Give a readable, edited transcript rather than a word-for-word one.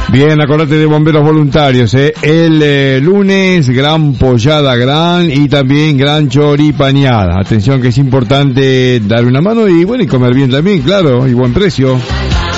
Bien, acordate de bomberos voluntarios, el lunes, gran pollada gran y también gran choripaneada. Atención que es importante dar una mano y bueno, y comer bien también, claro, y buen precio.